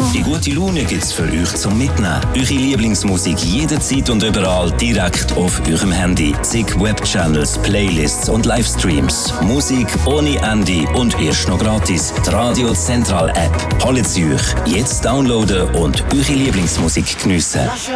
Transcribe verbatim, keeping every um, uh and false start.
Die gute Laune gibt's für euch zum Mitnehmen. Eure Lieblingsmusik jederzeit und überall direkt auf eurem Handy. Zig Webchannels, Playlists und Livestreams. Musik ohne Ende und erst noch gratis. Die Radio Central App. Holt sie euch. Jetzt downloaden und eure Lieblingsmusik geniessen.